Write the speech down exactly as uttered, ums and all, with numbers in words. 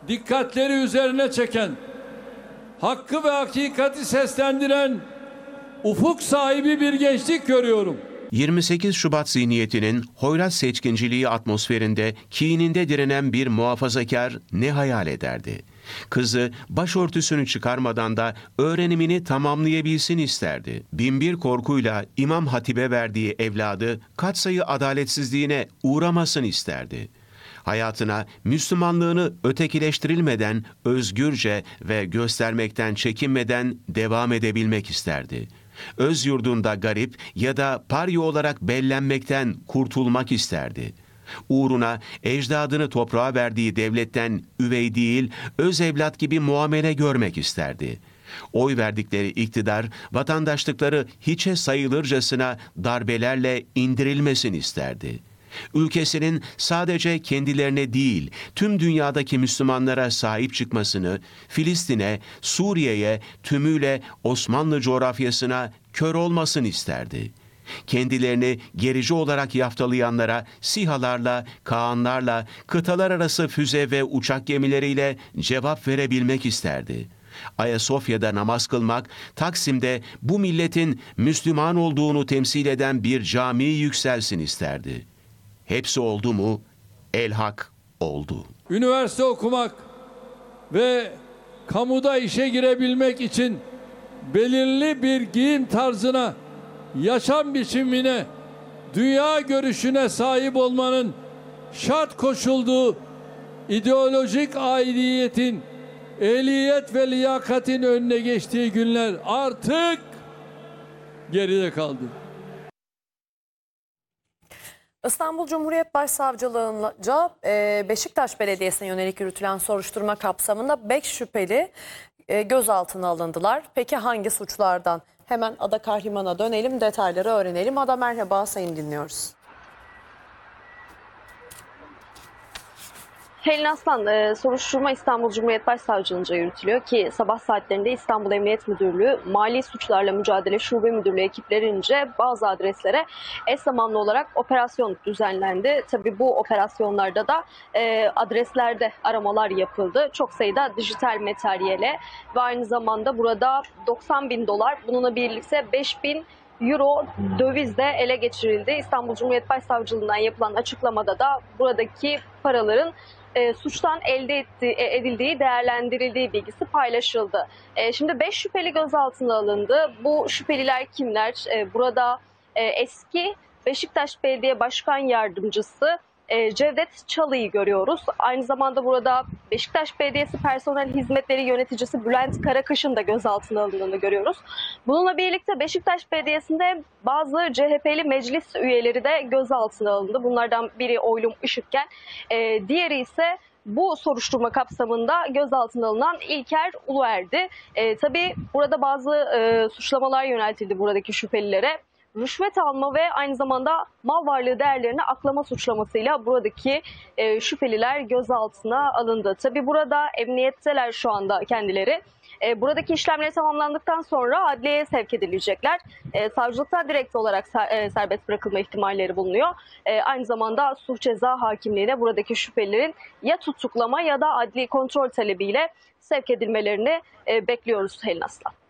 dikkatleri üzerine çeken, hakkı ve hakikati seslendiren ufuk sahibi bir gençlik görüyorum. yirmi sekiz Şubat zihniyetinin hoyrat seçkinciliği atmosferinde kininde direnen bir muhafazakar ne hayal ederdi? Kızı başörtüsünü çıkarmadan da öğrenimini tamamlayabilsin isterdi. Binbir korkuyla İmam Hatip'e verdiği evladı katsayı adaletsizliğine uğramasın isterdi. Hayatına Müslümanlığını ötekileştirilmeden, özgürce ve göstermekten çekinmeden devam edebilmek isterdi. Öz yurdunda garip ya da parya olarak bellenmekten kurtulmak isterdi. Uğruna ecdadını toprağa verdiği devletten üvey değil, öz evlat gibi muamele görmek isterdi. Oy verdikleri iktidar, vatandaşlıkları hiçe sayılırcasına darbelerle indirilmesini isterdi. Ülkesinin sadece kendilerine değil, tüm dünyadaki Müslümanlara sahip çıkmasını, Filistin'e, Suriye'ye, tümüyle Osmanlı coğrafyasına kör olmasını isterdi. Kendilerini gerici olarak yaftalayanlara SİHA'larla, KAAN'larla, kıtalar arası füze ve uçak gemileriyle cevap verebilmek isterdi. Ayasofya'da namaz kılmak, Taksim'de bu milletin Müslüman olduğunu temsil eden bir cami yükselsin isterdi. Hepsi oldu mu? Elhak oldu. Üniversite okumak ve kamuda işe girebilmek için belirli bir giyim tarzına, yaşam biçimine, dünya görüşüne sahip olmanın şart koşulduğu ideolojik aidiyetin, ehliyet ve liyakatin önüne geçtiği günler artık geride kaldı. İstanbul Cumhuriyet Başsavcılığı'nca Beşiktaş Belediyesi'ne yönelik yürütülen soruşturma kapsamında beş şüpheli gözaltına alındılar. Peki hangi suçlardan? Hemen Ada Kahraman'a dönelim, detayları öğrenelim. Ada merhaba, seni dinliyoruz. Helin Aslan, e, soruşturma İstanbul Cumhuriyet Başsavcılığı'nca yürütülüyor ki sabah saatlerinde İstanbul Emniyet Müdürlüğü Mali Suçlarla Mücadele Şube Müdürlüğü ekiplerince bazı adreslere eş zamanlı olarak operasyon düzenlendi. Tabii bu operasyonlarda da e, adreslerde aramalar yapıldı. Çok sayıda dijital materyale ve aynı zamanda burada doksan bin dolar, bununla birlikte beş bin euro döviz de ele geçirildi. İstanbul Cumhuriyet Başsavcılığı'ndan yapılan açıklamada da buradaki paraların E, suçtan elde ettiği, edildiği, değerlendirildiği bilgisi paylaşıldı. E, şimdi beş şüpheli gözaltına alındı. Bu şüpheliler kimler? E, burada e, eski Beşiktaş Belediye Başkan Yardımcısı e, Cevdet Çalı'yı görüyoruz. Aynı zamanda burada Beşiktaş Belediyesi Personel Hizmetleri Yöneticisi Bülent Karakaş'ın da gözaltına alındığını görüyoruz. Bununla birlikte Beşiktaş Belediyesi'nde bazı C H P'li meclis üyeleri de gözaltına alındı. Bunlardan biri Oylum Işıkken, e, diğeri ise bu soruşturma kapsamında gözaltına alınan İlker Uluer'di. E, tabii burada bazı e, suçlamalar yöneltildi buradaki şüphelilere. Rüşvet alma ve aynı zamanda mal varlığı değerlerini aklama suçlamasıyla buradaki e, şüpheliler gözaltına alındı. Tabii burada emniyetteler şu anda kendileri. E, buradaki işlemleri tamamlandıktan sonra adliyeye sevk edilecekler. E, savcılıkta direkt olarak ser, e, serbest bırakılma ihtimalleri bulunuyor. E, aynı zamanda suç ceza hakimliğine buradaki şüphelilerin ya tutuklama ya da adli kontrol talebiyle sevk edilmelerini e, bekliyoruz Helin Aslan.